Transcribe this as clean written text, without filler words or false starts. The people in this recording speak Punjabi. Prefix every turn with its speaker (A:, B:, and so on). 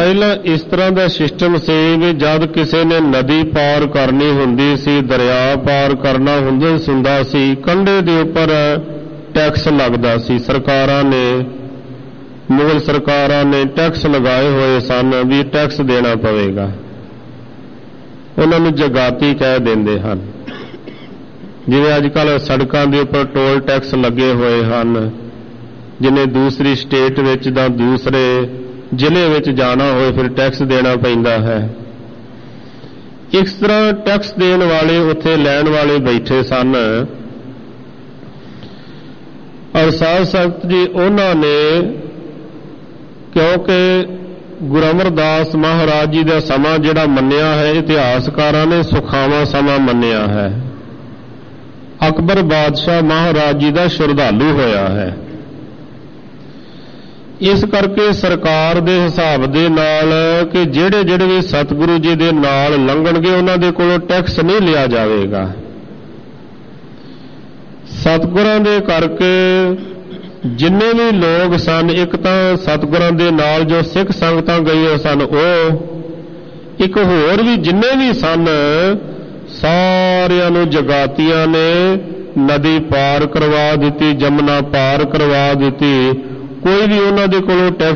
A: ਪਹਿਲਾਂ ਇਸ ਤਰ੍ਹਾਂ ਦਾ ਸਿਸਟਮ ਸੀ ਵੀ ਜਦ ਕਿਸੇ ਨੇ ਨਦੀ ਪਾਰ ਕਰਨੀ ਹੁੰਦੀ ਸੀ, ਦਰਿਆ ਪਾਰ ਕਰਨਾ ਹੁੰਦਾ ਸੀ, ਕੰਢੇ ਦੇ ਉੱਪਰ ਟੈਕਸ ਲੱਗਦਾ ਸੀ। ਸਰਕਾਰਾਂ ਨੇ, ਮੁਗਲ ਸਰਕਾਰਾਂ ਨੇ ਟੈਕਸ ਲਗਾਏ ਹੋਏ ਸਨ ਵੀ ਟੈਕਸ ਦੇਣਾ ਪਵੇਗਾ। ਉਹਨਾਂ ਨੂੰ ਜਗਾਤੀ ਕਹਿ ਦਿੰਦੇ ਹਨ। ਜਿਵੇਂ ਅੱਜ ਕੱਲ੍ਹ ਸੜਕਾਂ ਦੇ ਉੱਪਰ ਟੋਲ ਟੈਕਸ ਲੱਗੇ ਹੋਏ ਹਨ, ਜਿਹਨੇ ਦੂਸਰੀ ਸਟੇਟ ਵਿੱਚ ਜਾਂ ਦੂਸਰੇ ਜ਼ਿਲ੍ਹੇ ਵਿੱਚ ਜਾਣਾ ਹੋਏ ਫਿਰ ਟੈਕਸ ਦੇਣਾ ਪੈਂਦਾ ਹੈ। ਇਸ ਤਰ੍ਹਾਂ ਟੈਕਸ ਦੇਣ ਵਾਲੇ ਉੱਥੇ ਲੈਣ ਵਾਲੇ ਬੈਠੇ ਸਨ। ਔਰ ਸਾਧ ਸੰਗਤ ਜੀ ਉਹਨਾਂ ਨੇ, ਕਿਉਂਕਿ ਗੁਰੂ ਅਮਰਦਾਸ ਮਹਾਰਾਜ ਜੀ ਦਾ ਸਮਾਂ ਜਿਹੜਾ ਮੰਨਿਆ ਹੈ, ਇਤਿਹਾਸਕਾਰਾਂ ਨੇ ਸੁਖਾਵਾਂ ਸਮਾਂ ਮੰਨਿਆ ਹੈ। ਅਕਬਰ ਬਾਦਸ਼ਾਹ ਮਹਾਰਾਜ ਜੀ ਦਾ ਸ਼ਰਧਾਲੂ ਹੋਇਆ ਹੈ। ਇਸ ਕਰਕੇ ਸਰਕਾਰ ਦੇ ਹਿਸਾਬ ਦੇ ਨਾਲ ਕਿ ਜਿਹੜੇ ਵੀ ਸਤਿਗੁਰੂ ਜੀ ਦੇ ਨਾਲ ਲੰਘਣਗੇ ਉਹਨਾਂ ਦੇ ਕੋਲੋਂ ਟੈਕਸ ਨਹੀਂ ਲਿਆ ਜਾਵੇਗਾ। ਸਤਿਗੁਰਾਂ ਦੇ ਕਰਕੇ ਜਿੰਨੇ ਵੀ ਲੋਕ ਸਨ, ਇੱਕ ਤਾਂ ਸਤਿਗੁਰਾਂ ਦੇ ਨਾਲ ਜੋ ਸਿੱਖ ਸੰਗਤਾਂ ਗਈਆਂ ਸਨ ਉਹ, ਇੱਕ ਹੋਰ ਵੀ ਜਿੰਨੇ ਵੀ ਸਨ, ਸਾਰਿਆਂ ਨੂੰ ਜਗਾਤੀਆਂ ਨੇ ਨਦੀ ਪਾਰ ਕਰਵਾ ਦਿੱਤੀ, ਜਮਨਾ ਪਾਰ ਕਰਵਾ ਦਿੱਤੀ। ਕੋਈ ਵੀ ਉਹਨਾਂ ਦੇ ਕੋਲੋਂ ਟੈਕਸ